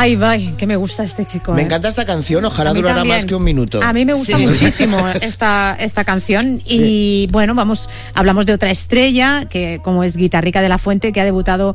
Ay, que me gusta este chico. Me encanta esta canción, ojalá durara también. más que un minuto. A mí me gusta muchísimo esta canción. Y bueno, hablamos de otra estrella, que como es Guitarrica de la Fuente, que ha debutado